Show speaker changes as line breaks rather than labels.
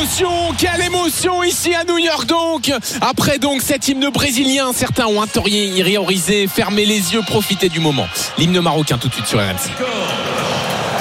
quelle émotion ici à New York donc. Après donc cet hymne brésilien, certains ont intériorisé, fermé les yeux, profité du moment. L'hymne marocain tout de suite sur RMC.